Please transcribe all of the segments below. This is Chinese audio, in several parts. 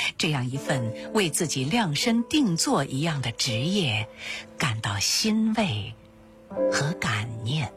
这样一份为自己量身定做一样的职业感到欣慰和感念。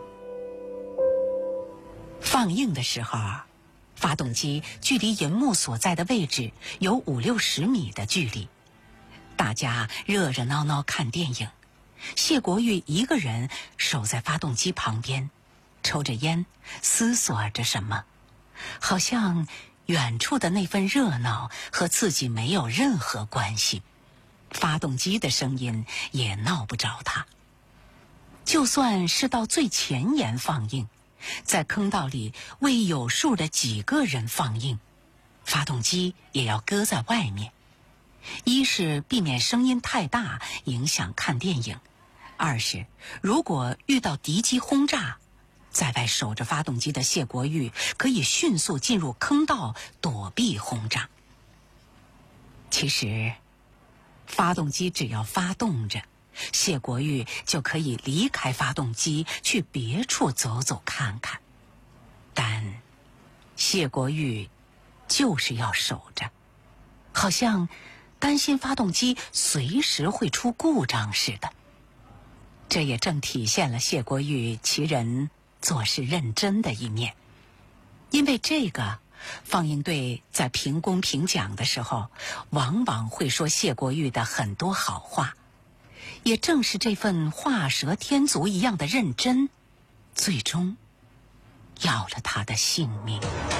放映的时候，发动机距离银幕所在的位置有50-60米的距离，大家热热闹闹看电影。谢国玉一个人守在发动机旁边，抽着烟，思索着什么，好像远处的那份热闹和自己没有任何关系，发动机的声音也闹不着他。就算是到最前沿放映，在坑道里为有数的几个人放映，发动机也要搁在外面。一是避免声音太大影响看电影，二是如果遇到敌机轰炸，在外守着发动机的谢国玉可以迅速进入坑道躲避轰炸。其实发动机只要发动着，谢国玉就可以离开发动机去别处走走看看，但谢国玉就是要守着，好像担心发动机随时会出故障似的。这也正体现了谢国玉其人做事认真的一面。因为这个，放映队在评功评奖的时候往往会说谢国玉的很多好话。也正是这份画蛇添足一样的认真，最终要了他的性命。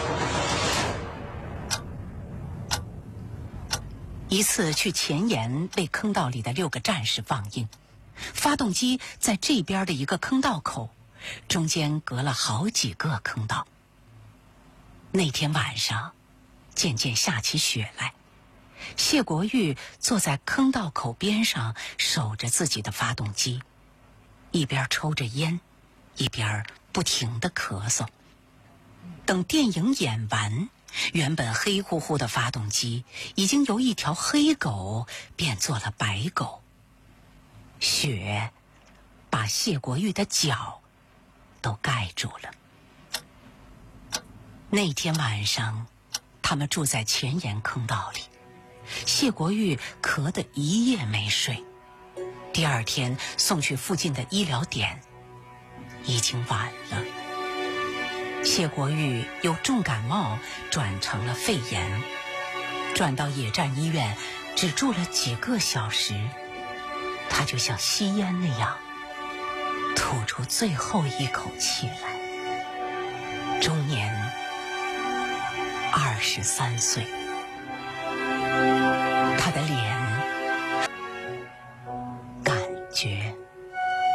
一次去前沿为坑道里的6个战士放映，发动机在这边的一个坑道口，中间隔了好几个坑道。那天晚上渐渐下起雪来，谢国玉坐在坑道口边上守着自己的发动机，一边抽着烟，一边不停地咳嗽。等电影演完，原本黑乎乎的发动机已经由一条黑狗变作了白狗，雪把谢国玉的脚都盖住了。那天晚上他们住在前沿坑道里，谢国玉咳得一夜没睡。第二天送去附近的医疗点，已经晚了。谢国玉由重感冒转成了肺炎，转到野战医院只住了几个小时，他就像吸烟那样吐出最后一口气来，终年23岁。他的脸感觉